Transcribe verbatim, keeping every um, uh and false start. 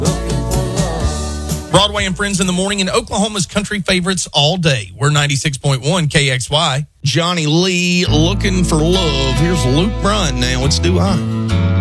Broadway and Friends in the morning, and Oklahoma's country favorites all day. We're ninety-six point one K X Y. Johnny Lee, Looking for Love. Here's Luke Bryan now. It's Do I.